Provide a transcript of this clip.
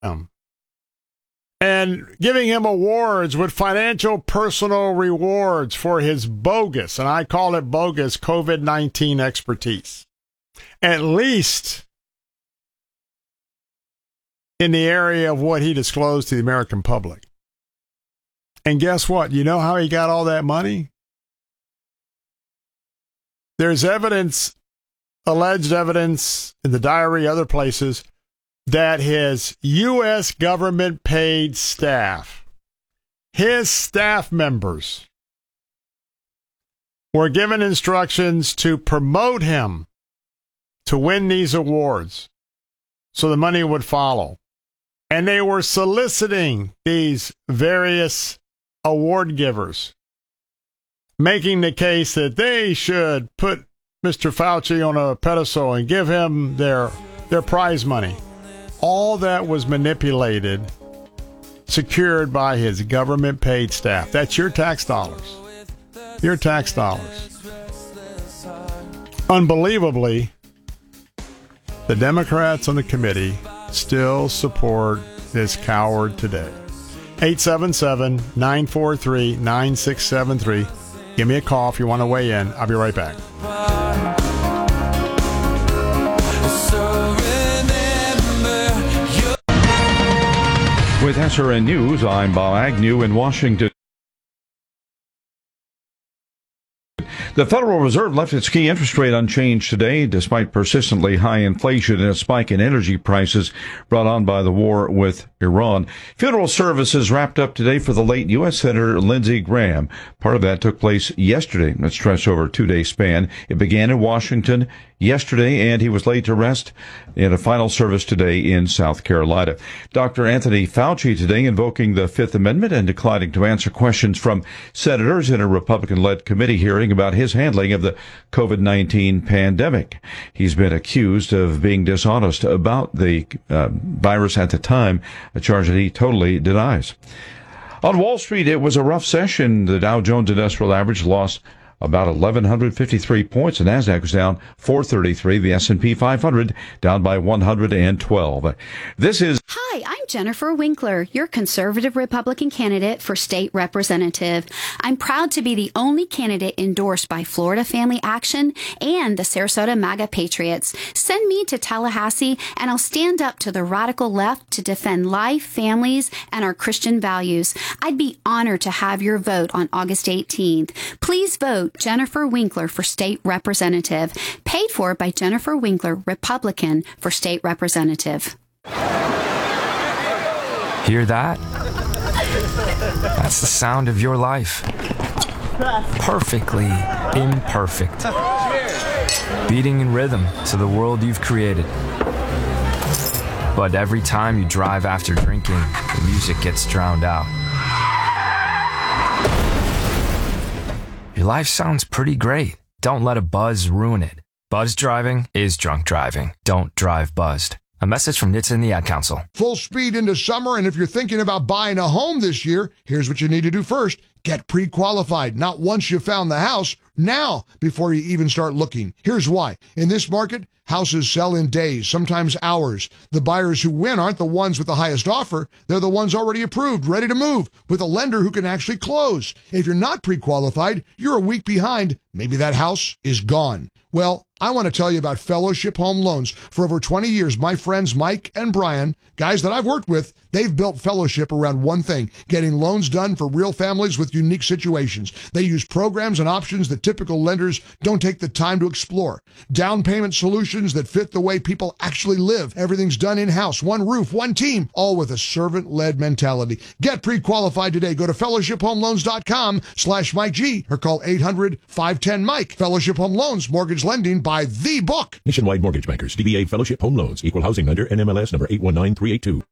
him and giving him awards with financial personal rewards for his bogus, and I call it bogus, COVID-19 expertise, at least in the area of what he disclosed to the American public. And guess what? You know how he got all that money? There's evidence, alleged evidence in the diary, other places, that his U.S. government paid staff, his staff members, were given instructions to promote him to win these awards so the money would follow. And they were soliciting these various award givers, making the case that they should put Mr. Fauci on a pedestal and give him their prize money. All that was manipulated, secured by his government-paid staff. That's your tax dollars. Your tax dollars. Unbelievably, the Democrats on the committee still support this coward today. 877-943-9673. Give me a call if you want to weigh in. I'll be right back. With SRN News, I'm Bob Agnew in Washington. The Federal Reserve left its key interest rate unchanged today, despite persistently high inflation and a spike in energy prices brought on by the war with Iran. Funeral services wrapped up today for the late U.S. Senator Lindsey Graham. Part of that took place yesterday. It stretched over a 2-day span. It began in Washington yesterday, and he was laid to rest in a final service today in South Carolina. Dr. Anthony Fauci today invoking the Fifth Amendment and declining to answer questions from senators in a Republican-led committee hearing about his handling of the COVID-19 pandemic. He's been accused of being dishonest about the virus at the time, a charge that he totally denies. On Wall Street, it was a rough session. The Dow Jones Industrial Average lost about 1,153 points. The Nasdaq was down 433. The S&P 500 down by 112. This is... Hi, I'm Jennifer Winkler, your conservative Republican candidate for state representative. I'm proud to be the only candidate endorsed by Florida Family Action and the Sarasota MAGA Patriots. Send me to Tallahassee and I'll stand up to the radical left to defend life, families, and our Christian values. I'd be honored to have your vote on August 18th. Please vote Jennifer Winkler for state representative. Paid for by Jennifer Winkler, Republican, for state representative. Hear that? That's the sound of your life. Perfectly imperfect. Beating in rhythm to the world you've created. But every time you drive after drinking, the music gets drowned out. Your life sounds pretty great. Don't let a buzz ruin it. Buzz driving is drunk driving. Don't drive buzzed. A message from NHTSA and the Ad Council. Full speed into summer, and if you're thinking about buying a home this year, here's what you need to do first. Get pre-qualified. Not once you found the house, now before you even start looking. Here's why. In this market, houses sell in days, sometimes hours. The buyers who win aren't the ones with the highest offer. They're the ones already approved, ready to move, with a lender who can actually close. If you're not pre-qualified, you're a week behind. Maybe that house is gone. Well, I want to tell you about Fellowship Home Loans. For over 20 years, my friends Mike and Brian, guys that I've worked with, they've built Fellowship around one thing, getting loans done for real families with unique situations. They use programs and options that typical lenders don't take the time to explore. Down payment solutions that fit the way people actually live. Everything's done in-house, one roof, one team, all with a servant-led mentality. Get pre-qualified today. Go to fellowshiphomeloans.com/Mike G or call 800-510-MIKE. Fellowship Home Loans, mortgage lending by the book. Nationwide Mortgage Bankers, DBA Fellowship Home Loans, Equal Housing Lender, NMLS number 819382.